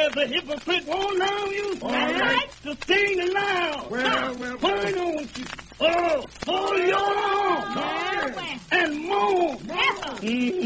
as a hypocrite won't allow you to sing the loud. Well. Why don't you? Oh, hold your arm and moan.